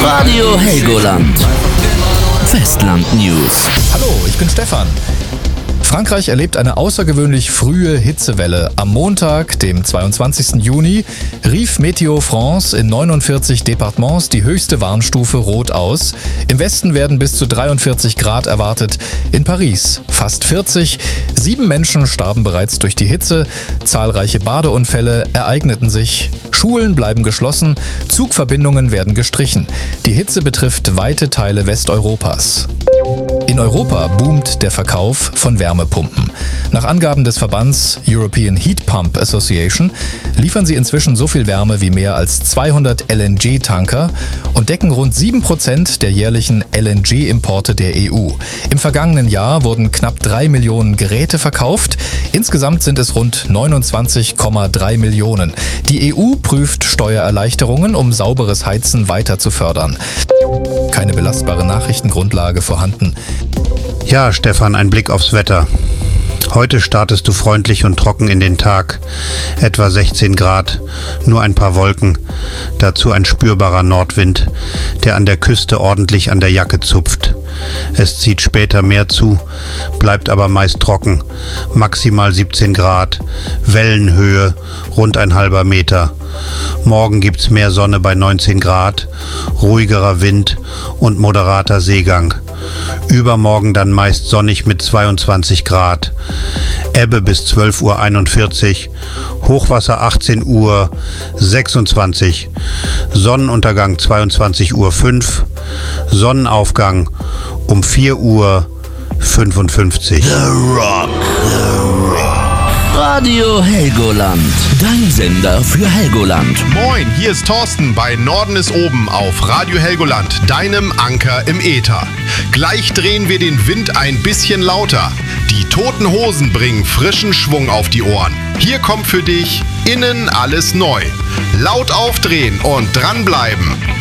Radio Helgoland. Festland News. Hallo, ich bin Stefan. Frankreich erlebt eine außergewöhnlich frühe Hitzewelle. Am Montag, dem 22. Juni, rief Météo France in 49 Departements die höchste Warnstufe Rot aus. Im Westen werden bis zu 43 Grad erwartet. In Paris fast 40. 7 Menschen starben bereits durch die Hitze. Zahlreiche Badeunfälle ereigneten sich. Schulen bleiben geschlossen. Zugverbindungen werden gestrichen. Die Hitze betrifft weite Teile Westeuropas. In Europa boomt der Verkauf von Wärmepumpen. Nach Angaben des Verbands European Heat Pump Association liefern sie inzwischen so viel Wärme wie mehr als 200 LNG-Tanker und decken rund 7% der jährlichen LNG-Importe der EU. Im vergangenen Jahr wurden knapp 3 Millionen Geräte verkauft. Insgesamt sind es rund 29,3 Millionen. Die EU prüft Steuererleichterungen, um sauberes Heizen weiter zu fördern. Keine belastbare Nachrichtengrundlage vorhanden. Ja, Stefan, ein Blick aufs Wetter. Heute startest du freundlich und trocken in den Tag. Etwa 16 Grad, nur ein paar Wolken. Dazu ein spürbarer Nordwind, der an der Küste ordentlich an der Jacke zupft. Es zieht später mehr zu, bleibt aber meist trocken. Maximal 17 Grad, Wellenhöhe rund ein halber Meter. Morgen gibt's mehr Sonne bei 19 Grad, ruhigerer Wind und moderater Seegang. Übermorgen dann meist sonnig mit 22 Grad. Ebbe bis 12:41 Uhr, Hochwasser 18:26 Uhr, Sonnenuntergang 22:05 Uhr, Sonnenaufgang um 4:55 Uhr. The Rock. Radio Helgoland. Dein Sender für Helgoland. Moin, hier ist Thorsten bei Norden ist oben auf Radio Helgoland, deinem Anker im Äther. Gleich drehen wir den Wind ein bisschen lauter. Die Toten Hosen bringen frischen Schwung auf die Ohren. Hier kommt für dich innen alles neu. Laut aufdrehen und dranbleiben.